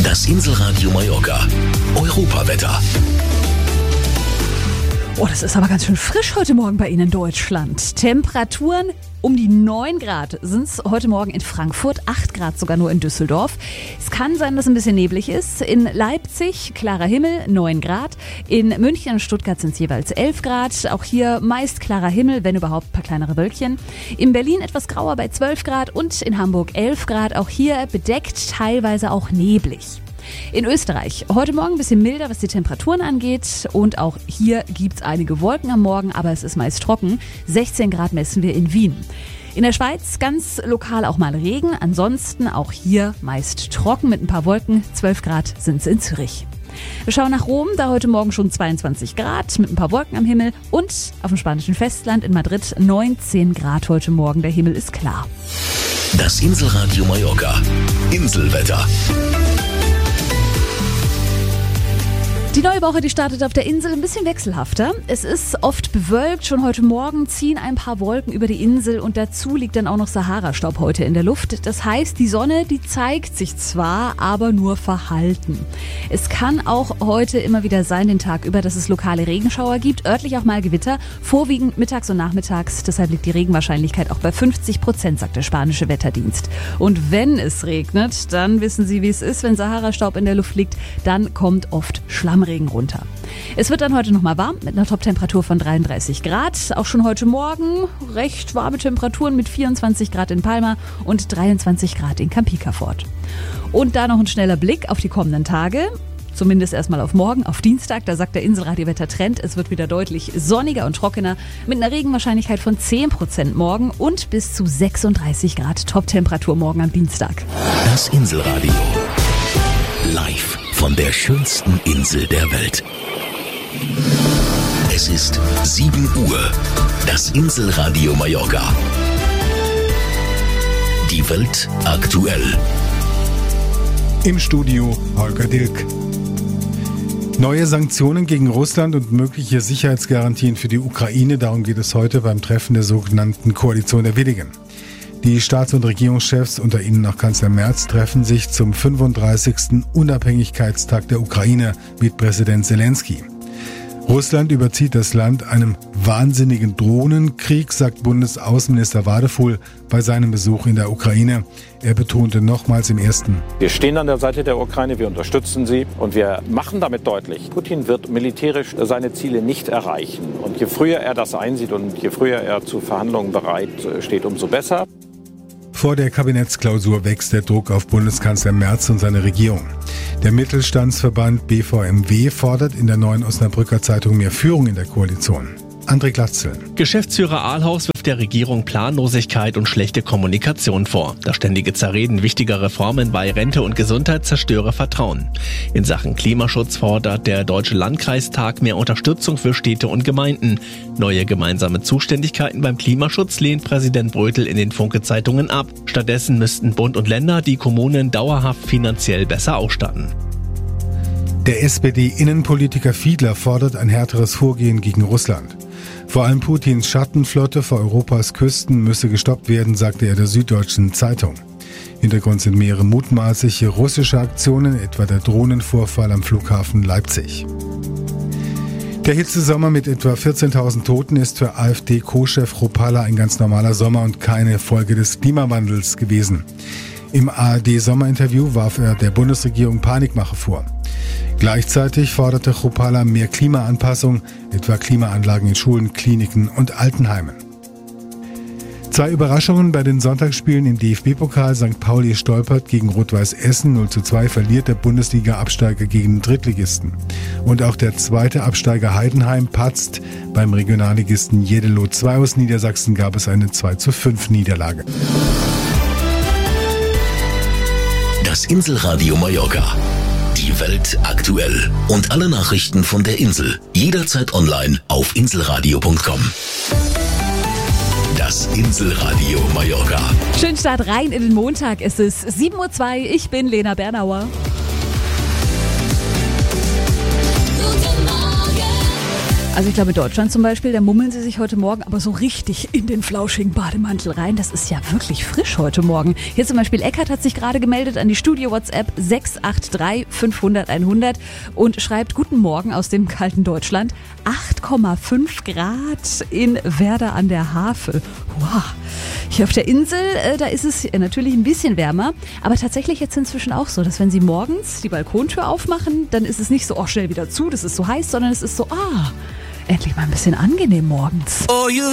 Das Inselradio Mallorca. Europawetter. Oh, das ist aber ganz schön frisch heute Morgen bei Ihnen in Deutschland. Temperaturen um die 9 Grad sind es heute Morgen in Frankfurt, 8 Grad sogar nur in Düsseldorf. Es kann sein, dass es ein bisschen neblig ist. In Leipzig klarer Himmel, 9 Grad. In München und Stuttgart sind es jeweils 11 Grad. Auch hier meist klarer Himmel, wenn überhaupt ein paar kleinere Wölkchen. In Berlin etwas grauer bei 12 Grad und in Hamburg 11 Grad. Auch hier bedeckt, teilweise auch neblig. In Österreich heute Morgen ein bisschen milder, was die Temperaturen angeht. Und auch hier gibt es einige Wolken am Morgen, aber es ist meist trocken. 16 Grad messen wir in Wien. In der Schweiz ganz lokal auch mal Regen. Ansonsten auch hier meist trocken mit ein paar Wolken. 12 Grad sind es in Zürich. Wir schauen nach Rom, da heute Morgen schon 22 Grad mit ein paar Wolken am Himmel. Und auf dem spanischen Festland in Madrid 19 Grad heute Morgen. Der Himmel ist klar. Das Inselradio Mallorca. Inselwetter. Die neue Woche, die startet auf der Insel ein bisschen wechselhafter. Es ist oft bewölkt. Schon heute Morgen ziehen ein paar Wolken über die Insel und dazu liegt dann auch noch Sahara-Staub heute in der Luft. Das heißt, die Sonne, die zeigt sich zwar, aber nur verhalten. Es kann auch heute immer wieder sein, den Tag über, dass es lokale Regenschauer gibt, örtlich auch mal Gewitter, vorwiegend mittags und nachmittags. Deshalb liegt die Regenwahrscheinlichkeit auch bei 50%, sagt der spanische Wetterdienst. Und wenn es regnet, dann wissen Sie, wie es ist. Wenn Sahara-Staub in der Luft liegt, dann kommt oft Schlammregen runter. Es wird dann heute nochmal warm mit einer Toptemperatur von 33 Grad. Auch schon heute Morgen recht warme Temperaturen mit 24 Grad in Palma und 23 Grad in Campicafort. Und da noch ein schneller Blick auf die kommenden Tage. Zumindest erstmal auf morgen, auf Dienstag. Da sagt der Inselradiowetter-Trend, es wird wieder deutlich sonniger und trockener mit einer Regenwahrscheinlichkeit von 10% morgen und bis zu 36 Grad Toptemperatur morgen am Dienstag. Das Inselradio. Live von der schönsten Insel der Welt. Es ist 7 Uhr. Das Inselradio Mallorca. Die Welt aktuell. Im Studio Holger Dilk. Neue Sanktionen gegen Russland und mögliche Sicherheitsgarantien für die Ukraine, darum geht es heute beim Treffen der sogenannten Koalition der Willigen. Die Staats- und Regierungschefs, unter ihnen auch Kanzler Merz, treffen sich zum 35. Unabhängigkeitstag der Ukraine mit Präsident Zelensky. Russland überzieht das Land einem wahnsinnigen Drohnenkrieg, sagt Bundesaußenminister Wadefuhl bei seinem Besuch in der Ukraine. Er betonte nochmals im ersten: Wir stehen an der Seite der Ukraine, wir unterstützen sie und wir machen damit deutlich, Putin wird militärisch seine Ziele nicht erreichen. Und je früher er das einsieht und je früher er zu Verhandlungen bereit steht, umso besser. Vor der Kabinettsklausur wächst der Druck auf Bundeskanzler Merz und seine Regierung. Der Mittelstandsverband BVMW fordert in der neuen Osnabrücker Zeitung mehr Führung in der Koalition. André Glatzel. Geschäftsführer Ahlhaus wirft der Regierung Planlosigkeit und schlechte Kommunikation vor. Das ständige Zerreden wichtiger Reformen bei Rente und Gesundheit zerstöre Vertrauen. In Sachen Klimaschutz fordert der Deutsche Landkreistag mehr Unterstützung für Städte und Gemeinden. Neue gemeinsame Zuständigkeiten beim Klimaschutz lehnt Präsident Brötel in den Funke-Zeitungen ab. Stattdessen müssten Bund und Länder die Kommunen dauerhaft finanziell besser ausstatten. Der SPD-Innenpolitiker Fiedler fordert ein härteres Vorgehen gegen Russland. Vor allem Putins Schattenflotte vor Europas Küsten müsse gestoppt werden, sagte er der Süddeutschen Zeitung. Hintergrund sind mehrere mutmaßliche russische Aktionen, etwa der Drohnenvorfall am Flughafen Leipzig. Der Hitzesommer mit etwa 14.000 Toten ist für AfD-Co-Chef Chrupalla ein ganz normaler Sommer und keine Folge des Klimawandels gewesen. Im ARD-Sommerinterview warf er der Bundesregierung Panikmache vor. Gleichzeitig forderte Chrupalla mehr Klimaanpassung, etwa Klimaanlagen in Schulen, Kliniken und Altenheimen. 2 Überraschungen bei den Sonntagsspielen im DFB-Pokal. St. Pauli stolpert gegen Rot-Weiß Essen. 0:2 verliert der Bundesliga-Absteiger gegen den Drittligisten. Und auch der zweite Absteiger Heidenheim patzt. Beim Regionalligisten Jeddelo 2 aus Niedersachsen gab es eine 2:5 Niederlage. Das Inselradio Mallorca. Die Welt aktuell. Und alle Nachrichten von der Insel. Jederzeit online auf inselradio.com. Das Inselradio Mallorca. Schönen Start rein in den Montag. Es ist 7:02 Uhr. Ich bin Lena Bernauer. Also ich glaube, in Deutschland zum Beispiel, da mummeln sie sich heute Morgen aber so richtig in den flauschigen Bademantel rein. Das ist ja wirklich frisch heute Morgen. Hier zum Beispiel Eckart hat sich gerade gemeldet an die Studio-WhatsApp 683 500 100 und schreibt: Guten Morgen aus dem kalten Deutschland. 8,5 Grad in Werder an der Havel. Wow. Hier auf der Insel, da ist es natürlich ein bisschen wärmer, aber tatsächlich jetzt inzwischen auch so, dass wenn Sie morgens die Balkontür aufmachen, dann ist es nicht so, schnell wieder zu, das ist so heiß, sondern es ist so, endlich mal ein bisschen angenehm morgens.